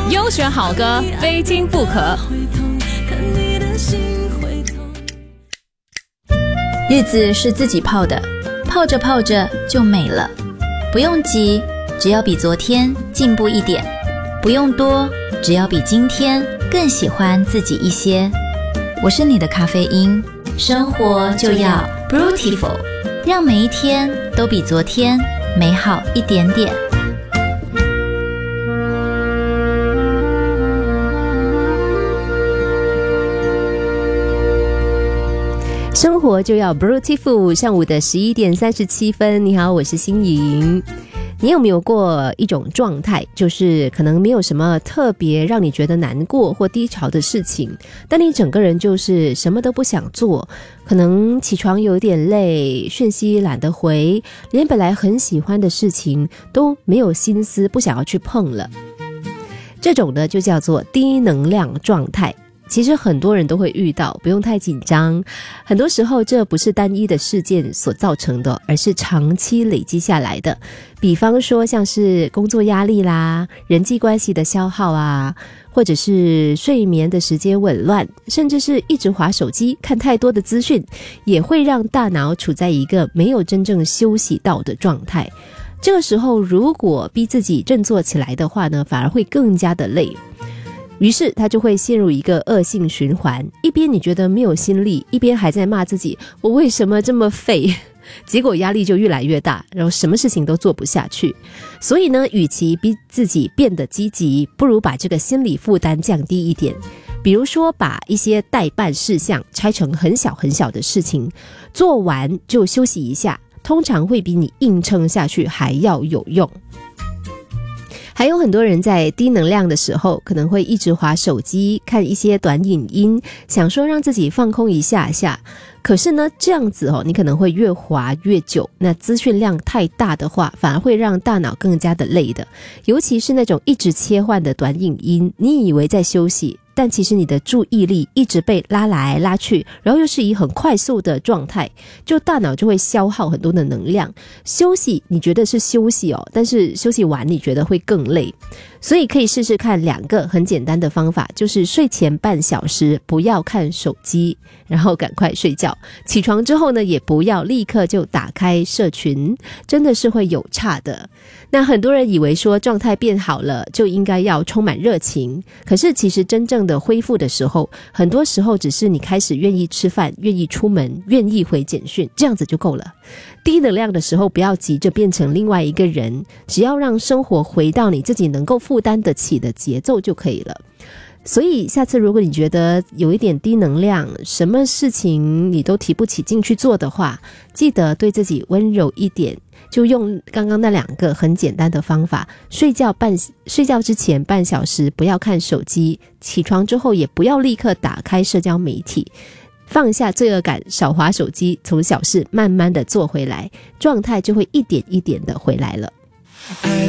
优选好歌，非听不可。 日子是自己泡的，泡着泡着就美了。不用急，只要比昨天进步一点；不用多，只要比今天更喜欢自己一些。我是你的咖啡因，生活就要 Beautiful， 让每一天都比昨天美好一点点。 生活就要 Beautiful， 上午的11点37分，你好，我是欣莹。你有没有过一种状态，就是可能没有什么特别让你觉得难过或低潮的事情，但你整个人就是什么都不想做，可能起床有点累，讯息懒得回，连本来很喜欢的事情都没有心思，不想要去碰了。这种呢就叫做低能量状态。其实很多人都会遇到，不用太紧张。很多时候这不是单一的事件所造成的，而是长期累积下来的。比方说像是工作压力啦，人际关系的消耗啊，或者是睡眠的时间紊乱，甚至是一直滑手机看太多的资讯，也会让大脑处在一个没有真正休息到的状态。这个时候如果逼自己振作起来的话呢，反而会更加的累。于是他就会陷入一个恶性循环，一边你觉得没有心力，一边还在骂自己，我为什么这么废？结果压力就越来越大，然后什么事情都做不下去。所以呢，与其逼自己变得积极，不如把这个心理负担降低一点。比如说把一些待办事项拆成很小很小的事情，做完就休息一下，通常会比你硬撑下去还要有用。还有很多人在低能量的时候，可能会一直滑手机，看一些短影音，想说让自己放空一下下。可是呢，这样子你可能会越滑越久，那资讯量太大的话，反而会让大脑更加的累的。尤其是那种一直切换的短影音，你以为在休息，但其实你的注意力一直被拉来拉去，然后又是以很快速的状态，就大脑就会消耗很多的能量。休息你觉得是休息但是休息完你觉得会更累。所以可以试试看2个很简单的方法，就是睡前半小时不要看手机，然后赶快睡觉。起床之后呢，也不要立刻就打开社群，真的是会有差的。那很多人以为说状态变好了就应该要充满热情，可是其实真正的恢复的时候，很多时候只是你开始愿意吃饭，愿意出门，愿意回简讯，这样子就够了。低能量的时候不要急着变成另外一个人，只要让生活回到你自己能够负担得起的节奏就可以了。所以下次如果你觉得有一点低能量，什么事情你都提不起劲去做的话，记得对自己温柔一点，就用刚刚那2个很简单的方法。睡觉之前半小时不要看手机，起床之后也不要立刻打开社交媒体，放下罪恶感，少滑手机，从小事慢慢的做回来，状态就会一点一点的回来了。 I